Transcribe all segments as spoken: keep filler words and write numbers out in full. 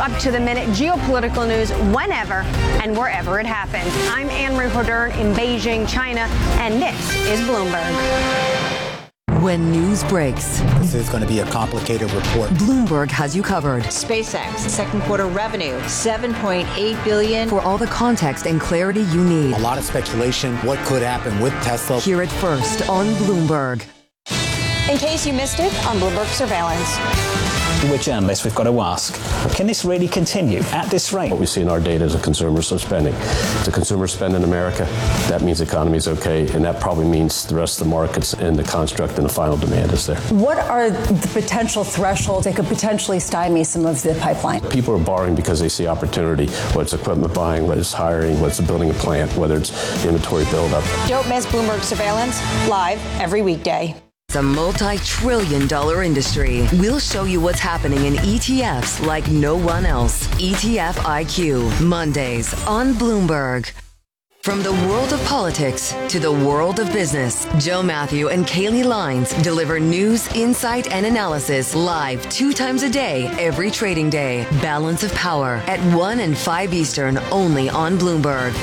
up-to-the-minute geopolitical news whenever and wherever it happens. I'm Anne-Marie Hodern in Beijing, China, and this is Bloomberg. When news breaks, this is going to be a complicated report. Bloomberg has you covered. SpaceX, second quarter revenue, seven point eight billion dollars. For all the context and clarity you need. A lot of speculation, what could happen with Tesla. Hear it first on Bloomberg. In case you missed it, on Bloomberg Surveillance. We're journalists, we've got to ask, can this really continue at this rate? What we see in our data is a consumers are spending. If the consumers spend in America, that means the economy is okay, and that probably means the rest of the markets and the construct and the final demand is there. What are the potential thresholds that could potentially stymie some of the pipeline? People are borrowing because they see opportunity, whether it's equipment buying, whether it's hiring, whether it's building a plant, whether it's inventory buildup. Don't miss Bloomberg Surveillance, live every weekday. It's a multi-trillion dollar industry. We'll show you what's happening in E T Fs like no one else. E T F I Q, Mondays on Bloomberg. From the world of politics to the world of business, Joe Matthew and Kaylee Lines deliver news, insight, and analysis live two times a day, every trading day. Balance of Power at one and five Eastern, only on Bloomberg.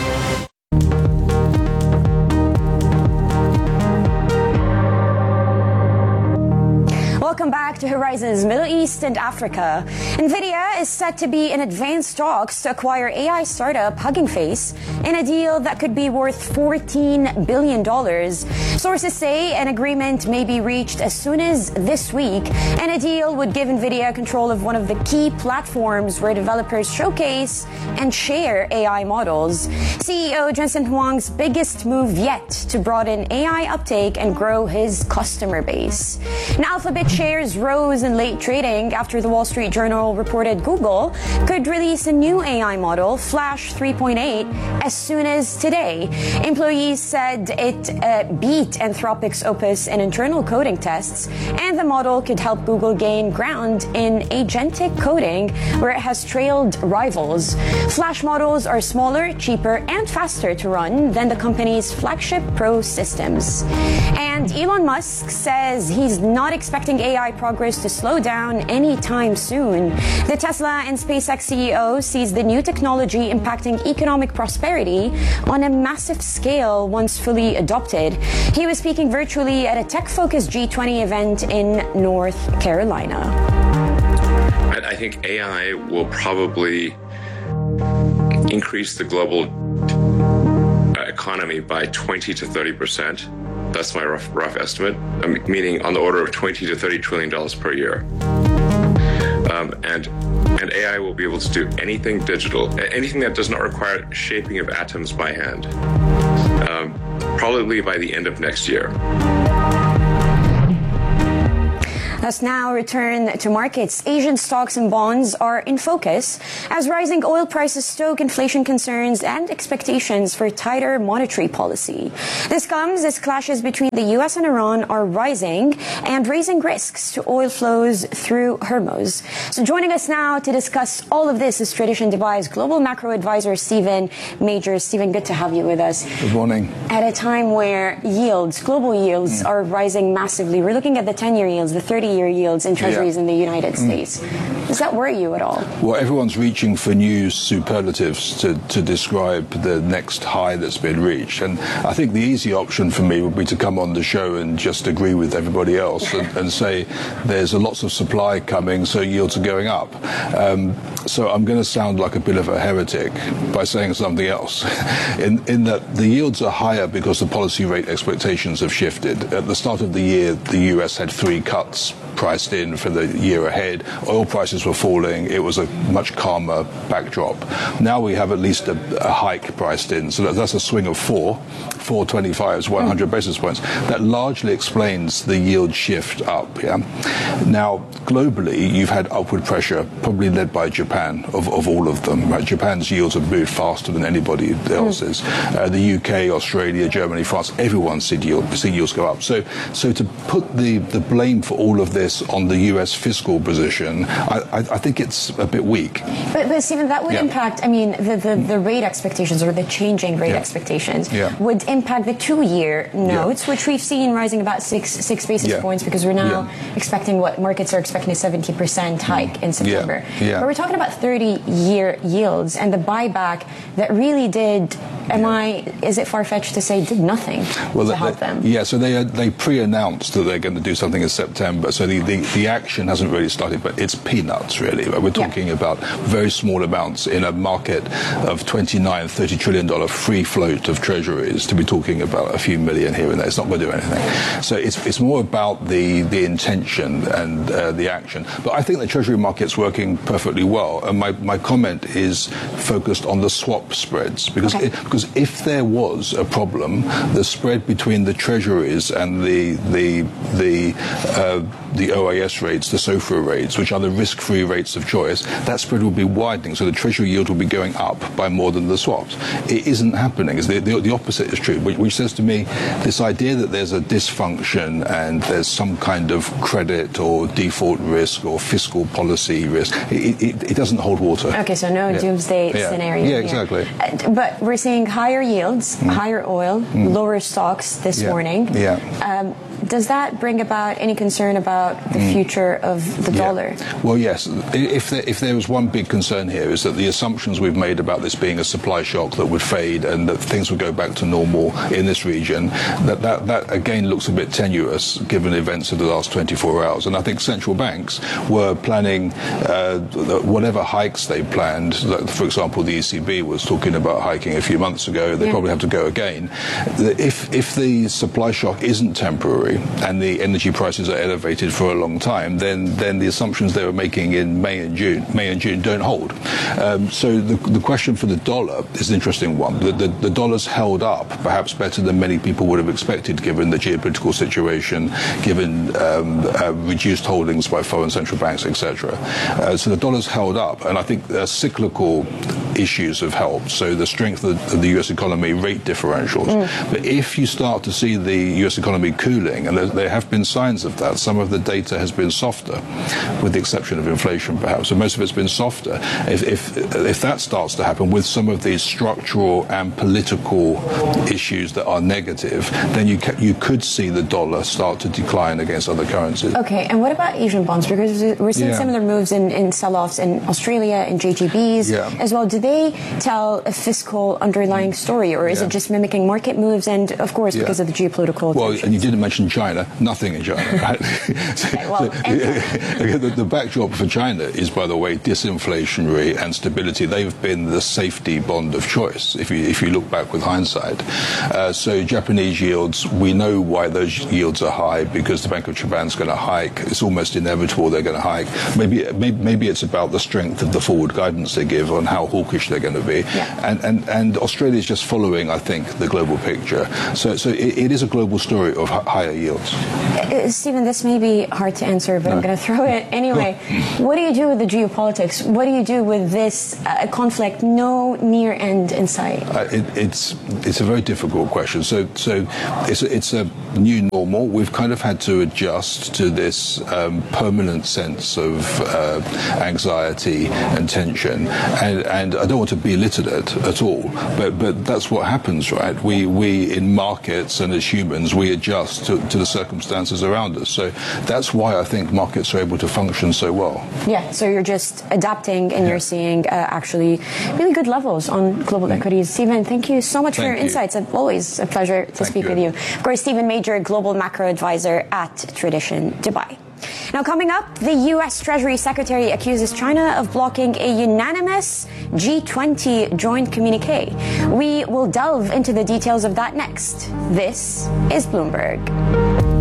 Welcome back to Horizons Middle East and Africa. NVIDIA is set to be in advanced talks to acquire A I startup Hugging Face in a deal that could be worth fourteen billion dollars. Sources say an agreement may be reached as soon as this week, and a deal would give NVIDIA control of one of the key platforms where developers showcase and share A I models. C E O Jensen Huang's biggest move yet to broaden A I uptake and grow his customer base. Now, Alphabet shares rose in late trading after the Wall Street Journal reported Google could release a new A I model, Flash three point eight, as soon as today. Employees said it uh, beat Anthropic's Opus in internal coding tests, and the model could help Google gain ground in agentic coding, where it has trailed rivals. Flash models are smaller, cheaper, and faster to run than the company's flagship Pro systems. And Elon Musk says he's not expecting A I progress to slow down anytime soon. The Tesla and SpaceX C E O sees the new technology impacting economic prosperity on a massive scale once fully adopted. He was speaking virtually at a tech-focused G twenty event in North Carolina. I think A I will probably increase the global economy by twenty to thirty percent. That's my rough, rough estimate, meaning on the order of twenty to thirty trillion dollars per year. Um, and and A I will be able to do anything digital, anything that does not require shaping of atoms by hand, um, probably by the end of next year. Let's now return to markets. Asian stocks and bonds are in focus as rising oil prices stoke inflation concerns and expectations for tighter monetary policy. This comes as clashes between the U S and Iran are rising and raising risks to oil flows through Hormuz. So joining us now to discuss all of this is Tradition Dubai's global macro advisor, Stephen Majors. Stephen, good to have you with us. Good morning. At a time where yields, global yields, mm. are rising massively. We're looking at the ten-year yields, the thirty-year yields in treasuries yeah. in the United States. Mm. Does that worry you at all? Well, everyone's reaching for new superlatives to, to describe the next high that's been reached. And I think the easy option for me would be to come on the show and just agree with everybody else and, and say there's a lots of supply coming, so yields are going up. Um, so I'm going to sound like a bit of a heretic by saying something else, in, in that the yields are higher because the policy rate expectations have shifted. At the start of the year, the U S had three cuts priced in for the year ahead. Oil prices were falling. It was a much calmer backdrop. Now we have at least a, a hike priced in. So that's a swing of four. four twenty-five is one hundred mm. basis points. That largely explains the yield shift up. Yeah. Now, globally, you've had upward pressure, probably led by Japan, of, of all of them. Right? Japan's yields have moved faster than anybody else's. Mm. Uh, the U K, Australia, Germany, France, everyone's seen, yield, seen yields go up. So, so to put the, the blame for all of of this on the U S fiscal position, I, I, I think it's a bit weak. But, but Stephen, that would yeah. impact, I mean, the, the, the rate expectations or the changing rate yeah. expectations yeah. would impact the two-year notes, yeah. which we've seen rising about six six basis yeah. points because we're now yeah. expecting what markets are expecting a seventy percent hike mm. in September. Yeah. Yeah. But we're talking about thirty-year yields and the buyback that really did, am yeah. I, is it far-fetched to say, did nothing well, to they, help them? Yeah, so they they pre-announced that they're going to do something in September. So the, the, the action hasn't really started, but it's peanuts, really. We're talking yeah. about very small amounts in a market of twenty-nine, thirty trillion dollar free float of treasuries to be talking about a few million here and there. It's not going to do anything. So it's it's more about the, the intention and uh, the action. But I think the treasury market's working perfectly well. And my, my comment is focused on the swap spreads. Because, okay. it, because if there was a problem, the spread between the treasuries and the the the uh, the O I S rates, the SOFR rates, which are the risk-free rates of choice, that spread will be widening. So the treasury yield will be going up by more than the swaps. It isn't happening. The, the, the opposite is true, which, which says to me this idea that there's a dysfunction and there's some kind of credit or default risk or fiscal policy risk, it, it, it doesn't hold water. Okay, so no yeah. doomsday yeah. scenario Yeah, here. exactly. Uh, but we're seeing higher yields, mm. higher oil, mm. lower stocks this yeah. morning. Yeah. Um, does that bring about any concern about the mm. future of the yeah. dollar? Well, yes. If there, if there was one big concern here is that the assumptions we've made about this being a supply shock that would fade and that things would go back to normal in this region, that, that, that again looks a bit tenuous given events of the last twenty-four hours. And I think central banks were planning uh, whatever hikes they planned. For example, the E C B was talking about hiking a few months ago. They yeah. probably have to go again. If, if the supply shock isn't temporary and the energy prices are elevated for a long time, then then the assumptions they were making in May and June, May and June don't hold. Um, so the, the question for the dollar is an interesting one. The, the, the dollar's held up perhaps better than many people would have expected, given the geopolitical situation, given um, uh, reduced holdings by foreign central banks, et cetera. Uh, so the dollar's held up, and I think uh, cyclical issues have helped. So the strength of the, of the U S economy, rate differentials. Mm. But if you start to see the U S economy cooling, and there, there have been signs of that, some of the data has been softer, with the exception of inflation perhaps, and most of it's been softer. If, if, if that starts to happen with some of these structural and political issues that are negative, then you, ca- you could see the dollar start to decline against other currencies. Okay, and what about Asian bonds? Because we're seeing yeah. similar moves in, in sell-offs in Australia and J G Bs yeah. as well. Do they tell a fiscal underlying story, or is yeah. it just mimicking market moves and, of course, yeah. because of the geopolitical Well, tensions? and you didn't mention China. Nothing in China, right? so, okay, well, so, the, the backdrop for China is, by the way, disinflationary and stability. They've been the safety bond of choice, if you if you look back with hindsight. Uh, so Japanese yields, we know why those yields are high, because the Bank of Japan's going to hike. It's almost inevitable they're going to hike. Maybe, maybe maybe it's about the strength of the forward guidance they give on how hawkish they're going to be. Yeah. And, and, and Australia's just following, I think, the global picture. So, so it, it is a global story of h- higher yields. Uh, Stephen, this may be hard to answer, but no. I'm going to throw it anyway. What do you do with the geopolitics? What do you do with this uh, conflict? No near end in sight. Uh, it, it's it's a very difficult question. So so it's a, it's a new normal. We've kind of had to adjust to this um, permanent sense of uh, anxiety and tension, and and I don't want to belittle it at all, but but that's what happens, right? We we in markets and as humans we adjust to, to the circumstances around us. So that's why I think markets are able to function so well. Yeah. So you're just adapting, and yeah. you're seeing uh, actually really good levels on global mm. equities. Stephen, thank you so much thank for your you. insights. It's always a pleasure to thank speak you. with you. Of course, Stephen Major, Global Macro Advisor at Tradition Dubai. Now, coming up, the U S Treasury Secretary accuses China of blocking a unanimous G twenty joint communique. We will delve into the details of that next. This is Bloomberg.